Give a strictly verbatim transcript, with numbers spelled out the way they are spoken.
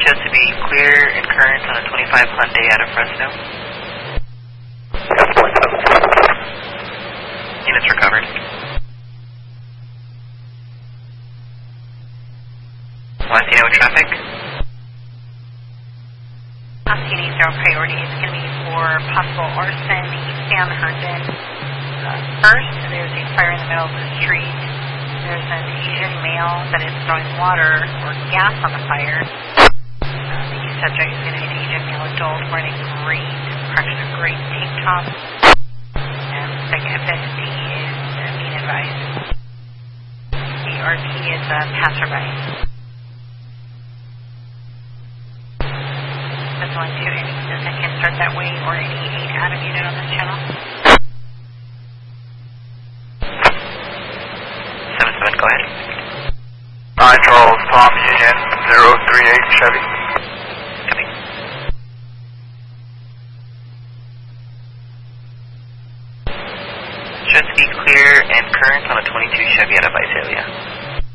Shows to be clear and current on a twenty-five Hyundai out of Fresno. Units recovered. Montino traffic. Montino zero priority is going to be for possible arson eastbound Herndon. Uh, first, there's a fire in the middle of the street. There's an Asian male that is throwing water or gas on the fire. Uh, the subject is going to be an Asian male adult wearing a green, correction, a green tank top. And second F S D is uh, being advised. The R T is a passerby. That's one two any that can start that way or any eight Adam unit on this channel. seven seven, go ahead. nine Charles, Tom Union, zero three eight Chevy. Coming. Shows to be clear and current on a twenty-two Chevy out of Visalia.